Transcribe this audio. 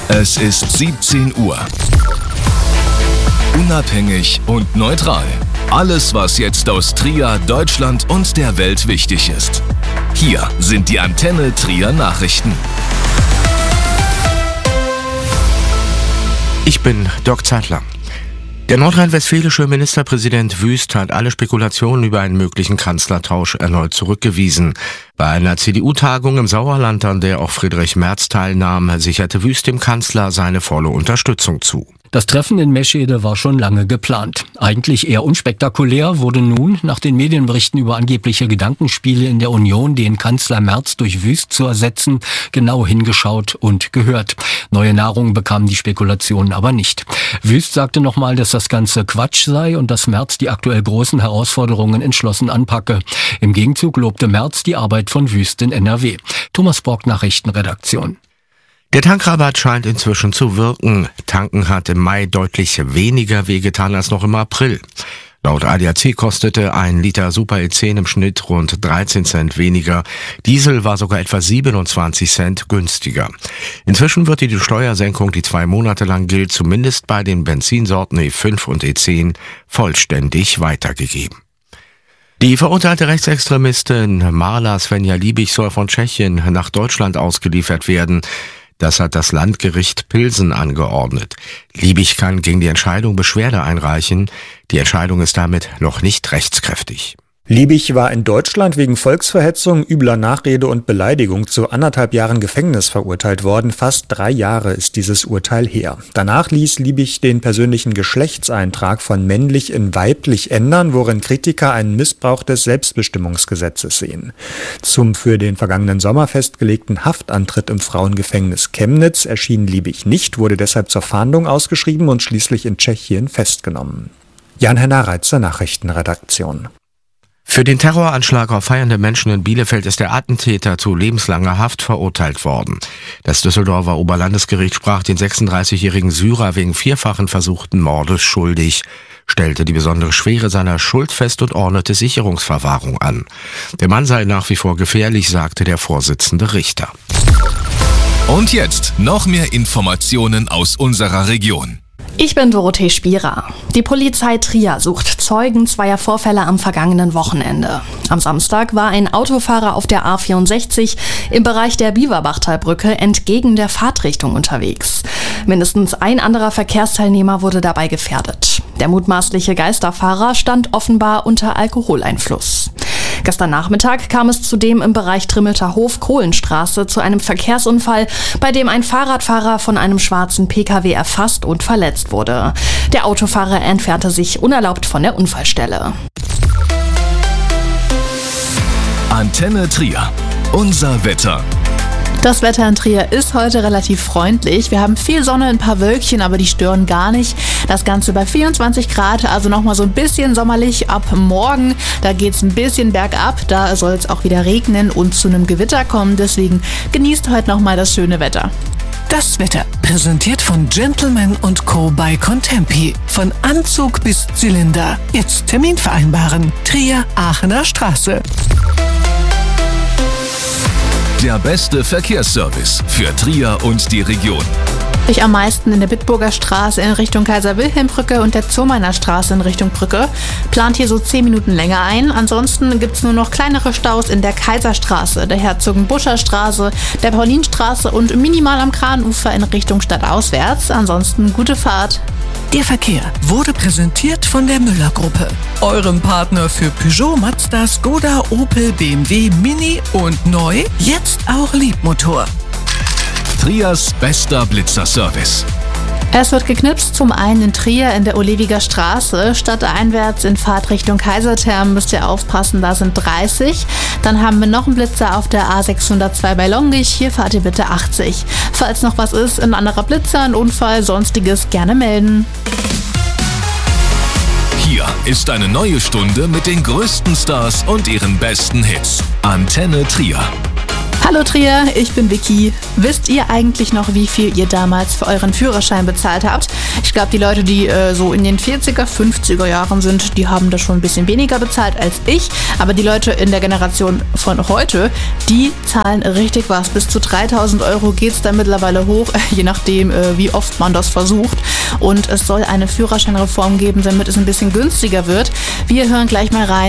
Es ist 17 Uhr. Unabhängig und neutral. Alles, was jetzt aus Trier, Deutschland und der Welt wichtig ist. Hier sind die Antenne Trier Nachrichten. Ich bin Dirk Zeitler. Der nordrhein-westfälische Ministerpräsident Wüst hat alle Spekulationen über einen möglichen Kanzlertausch erneut zurückgewiesen. Bei einer CDU-Tagung im Sauerland, an der auch Friedrich Merz teilnahm, sicherte Wüst dem Kanzler seine volle Unterstützung zu. Das Treffen in Meschede war schon lange geplant. Eigentlich eher unspektakulär wurde nun, nach den Medienberichten über angebliche Gedankenspiele in der Union, den Kanzler Merz durch Wüst zu ersetzen, genau hingeschaut und gehört. Neue Nahrung bekamen die Spekulationen aber nicht. Wüst sagte nochmal, dass das Ganze Quatsch sei und dass Merz die aktuell großen Herausforderungen entschlossen anpacke. Im Gegenzug lobte Merz die Arbeit von Wüst in NRW. Thomas Borg, Nachrichtenredaktion. Der Tankrabatt scheint inzwischen zu wirken. Tanken hat im Mai deutlich weniger wehgetan als noch im April. Laut ADAC kostete ein Liter Super E10 im Schnitt rund 13 Cent weniger. Diesel war sogar etwa 27 Cent günstiger. Inzwischen wird die Steuersenkung, die 2 Monate lang gilt, zumindest bei den Benzinsorten E5 und E10 vollständig weitergegeben. Die verurteilte Rechtsextremistin Marla Svenja Liebig soll von Tschechien nach Deutschland ausgeliefert werden. Das hat das Landgericht Pilsen angeordnet. Liebig kann gegen die Entscheidung Beschwerde einreichen. Die Entscheidung ist damit noch nicht rechtskräftig. Liebig war in Deutschland wegen Volksverhetzung, übler Nachrede und Beleidigung zu 1,5 Jahren Gefängnis verurteilt worden. Fast 3 Jahre ist dieses Urteil her. Danach ließ Liebig den persönlichen Geschlechtseintrag von männlich in weiblich ändern, worin Kritiker einen Missbrauch des Selbstbestimmungsgesetzes sehen. Zum für den vergangenen Sommer festgelegten Haftantritt im Frauengefängnis Chemnitz erschien Liebig nicht, wurde deshalb zur Fahndung ausgeschrieben und schließlich in Tschechien festgenommen. Jan-Henner Reitzer, Nachrichtenredaktion. Für den Terroranschlag auf feiernde Menschen in Bielefeld ist der Attentäter zu lebenslanger Haft verurteilt worden. Das Düsseldorfer Oberlandesgericht sprach den 36-jährigen Syrer wegen 4-fachen versuchten Mordes schuldig, stellte die besondere Schwere seiner Schuld fest und ordnete Sicherungsverwahrung an. Der Mann sei nach wie vor gefährlich, sagte der Vorsitzende Richter. Und jetzt noch mehr Informationen aus unserer Region. Ich bin Dorothee Spierer. Die Polizei Trier sucht Zeugen zweier Vorfälle am vergangenen Wochenende. Am Samstag war ein Autofahrer auf der A64 im Bereich der Biewerbachtalbrücke entgegen der Fahrtrichtung unterwegs. Mindestens ein anderer Verkehrsteilnehmer wurde dabei gefährdet. Der mutmaßliche Geisterfahrer stand offenbar unter Alkoholeinfluss. Gestern Nachmittag kam es zudem im Bereich Trimmelter Hof Kohlenstraße zu einem Verkehrsunfall, bei dem ein Fahrradfahrer von einem schwarzen Pkw erfasst und verletzt wurde. Der Autofahrer entfernte sich unerlaubt von der Unfallstelle. Antenne Trier. Unser Wetter. Das Wetter in Trier ist heute relativ freundlich. Wir haben viel Sonne, ein paar Wölkchen, aber die stören gar nicht. Das Ganze bei 24 Grad, also nochmal so ein bisschen sommerlich. Ab morgen, da geht's ein bisschen bergab. Da soll es auch wieder regnen und zu einem Gewitter kommen. Deswegen genießt heute nochmal das schöne Wetter. Das Wetter, präsentiert von Gentleman & Co. bei Contempi. Von Anzug bis Zylinder. Jetzt Termin vereinbaren. Trier, Aachener Straße. Der beste Verkehrsservice für Trier und die Region. Ich am meisten in der Bitburger Straße in Richtung Kaiser-Wilhelm-Brücke und der Zomeiner Straße in Richtung Brücke. Plant hier so 10 Minuten länger ein. Ansonsten gibt's nur noch kleinere Staus in der Kaiserstraße, der Herzogenbusscher Straße, der Paulinstraße und minimal am Kranufer in Richtung stadtauswärts. Ansonsten gute Fahrt. Der Verkehr wurde präsentiert von der Müller-Gruppe, eurem Partner für Peugeot, Mazda, Skoda, Opel, BMW, Mini und neu, jetzt auch Liebmotor. Triers bester Blitzerservice. Es wird geknipst, zum einen in Trier in der Olewiger Straße. Stadteinwärts in Fahrtrichtung Kaisertherm müsst ihr aufpassen, da sind 30. Dann haben wir noch einen Blitzer auf der A602 bei Longich, hier fahrt ihr bitte 80. Falls noch was ist, ein anderer Blitzer, ein Unfall, sonstiges, gerne melden. Hier ist eine neue Stunde mit den größten Stars und ihren besten Hits. Antenne Trier. Hallo Trier, ich bin Vicky. Wisst ihr eigentlich noch, wie viel ihr damals für euren Führerschein bezahlt habt? Ich glaube, die Leute, die so in den 40er, 50er Jahren sind, die haben das schon ein bisschen weniger bezahlt als ich. Aber die Leute in der Generation von heute, die zahlen richtig was. Bis zu 3.000 Euro geht es da mittlerweile hoch, je nachdem, wie oft man das versucht. Und es soll eine Führerscheinreform geben, damit es ein bisschen günstiger wird. Wir hören gleich mal rein.